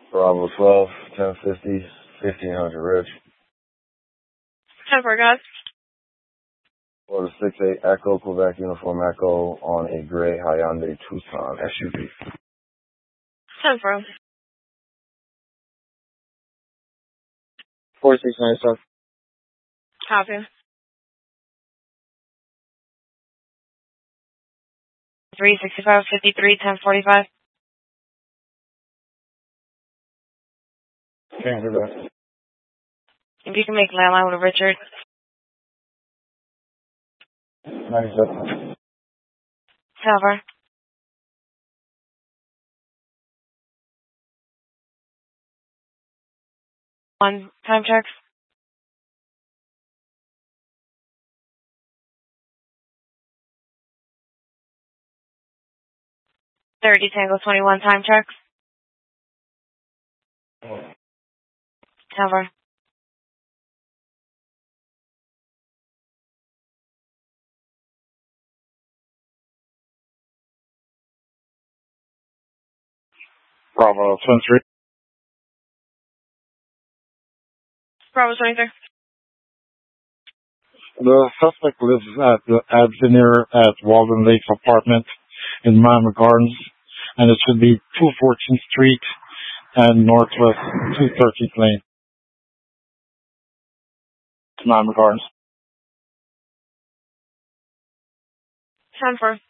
Bravo 12, 1050, 1500 Rich. 10-4, guys. Order 68 Echo, Quebec Uniform Echo on a gray Hyundai Tucson SUV. 10-4. 4697. Copy. 365-53, 1045. Can't hear that. If you can make landline with Richard. 97. 10-4. One time checks. Thirty Tango 21 time checks. 10-4. Bravo 23. Bravo 23. The suspect lives at Veneer at Walden Lakes apartment in Miami Gardens, and it should be 214th Street and Northwest 213th Lane. Miami Gardens. 10-4.